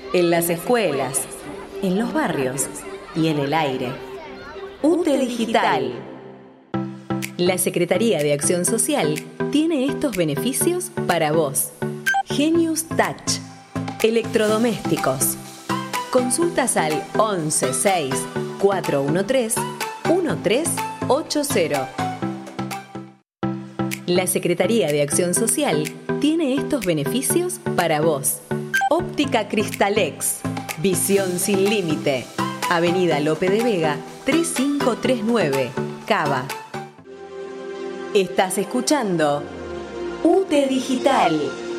en las escuelas, en los barrios y en el aire. UTE Digital. La Secretaría de Acción Social tiene estos beneficios para vos. Genius Touch. Electrodomésticos. Consultas al 11 6 413 1380. La Secretaría de Acción Social tiene estos beneficios para vos. Óptica Cristalex. Visión sin límite. Avenida Lope de Vega, 3539, Cava. Estás escuchando UTE Digital.